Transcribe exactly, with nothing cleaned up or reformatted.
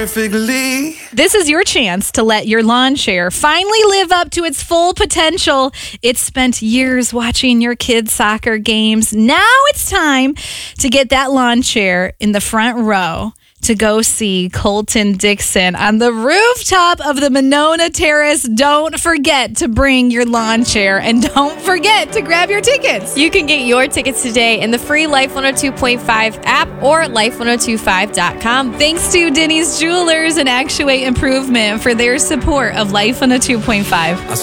perfectly. This is your chance to let your lawn chair finally live up to its full potential. It's spent years watching your kids' soccer games. Now it's time to get that lawn chair in the front row to go see Colton Dixon on the rooftop of the Monona Terrace. Don't forget to bring your lawn chair, and don't forget to grab your tickets. You can get your tickets today in the free Life one oh two point five app or life ten twenty-five dot com. Thanks to Denny's Jewelers and Actuate Improvement for their support of Life one oh two point five.